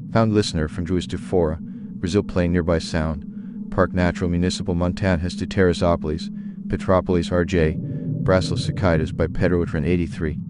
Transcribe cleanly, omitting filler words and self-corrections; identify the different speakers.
Speaker 1: Found listener from Juiz de Fora, Brazil playing nearby sound. Parque Natural Municipal Montanhas de Teresópolis, Petrópolis RJ, Braços Cicadas by Pedro Utran 83.